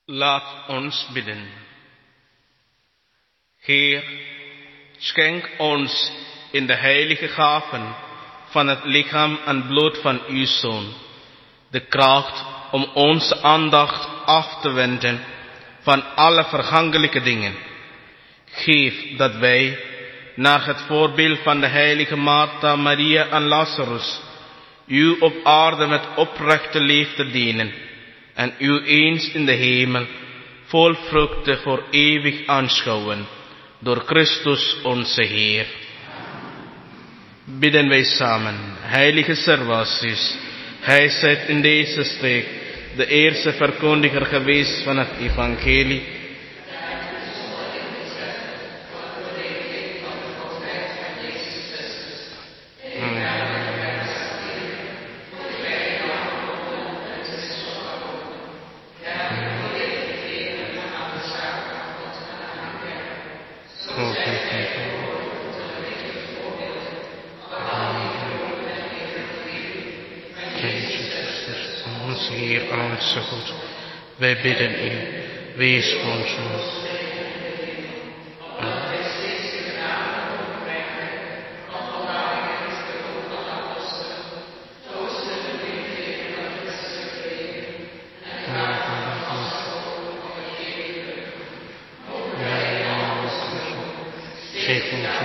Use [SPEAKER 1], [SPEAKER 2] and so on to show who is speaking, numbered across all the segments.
[SPEAKER 1] Laat ons bidden. Heer, schenk ons in de heilige gaven van het lichaam en bloed van uw Zoon de kracht om onze aandacht af te wenden van alle vergankelijke dingen. Geef dat wij, naar het voorbeeld van de heilige Martha, Maria en Lazarus, u op aarde met oprechte liefde dienen en u eens in de hemel vol vruchten voor eeuwig aanschouwen, door Christus onze Heer. Bidden wij samen, heilige Servatius, hij zijt in deze streek de eerste verkondiger geweest van het evangelie. Heer, onze God, wij bidden u, wees ons zo. Geef ons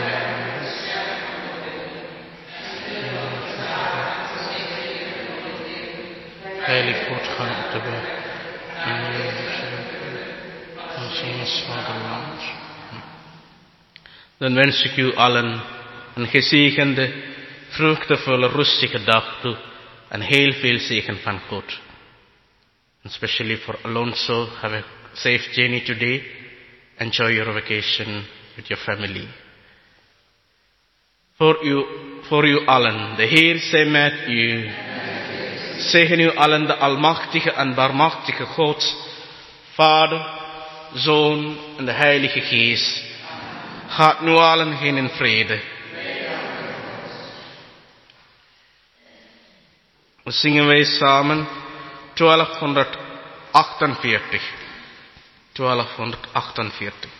[SPEAKER 1] heilig voortgaan op de weg van ons vaderland. Dan wens ik u allen een gezegende, vruchtvolle, rustige dag toe en heel veel zegen van God. Especially for Alonso, have a safe journey today. Enjoy your vacation with your family. Voor u allen, de Heer zij met u. Zegen u allen de almachtige en barmachtige God, Vader, Zoon en de Heilige Geest. Gaat nu allen heen in vrede. We zingen wij samen 1248. 1248.